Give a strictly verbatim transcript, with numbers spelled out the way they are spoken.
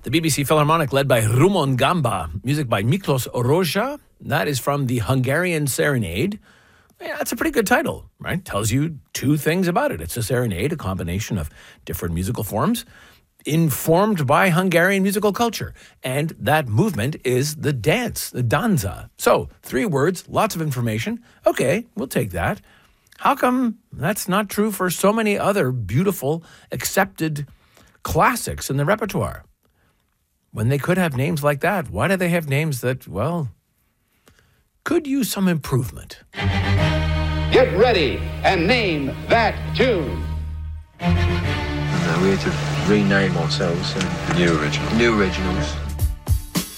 The B B C Philharmonic, led by Rumon Gamba. Music by Miklos Rozsa. That is from the Hungarian Serenade. Yeah, that's a pretty good title, right? Tells you two things about it. It's a serenade, a combination of different musical forms, informed by Hungarian musical culture. And that movement is the dance, the danza. So, three words, lots of information. Okay, we'll take that. How come that's not true for so many other beautiful, accepted classics in the repertoire? When they could have names like that, why do they have names that, well, could use some improvement? Get ready and name that tune. No, we had to rename ourselves and New original. new originals.